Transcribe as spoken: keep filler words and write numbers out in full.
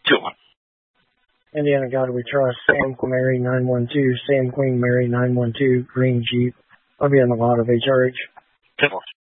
two one. Indiana God We Trust, Sam Queen Mary nine one two, Sam Queen Mary nine one two, green Jeep. I'll be on the lot of H R H. ten four.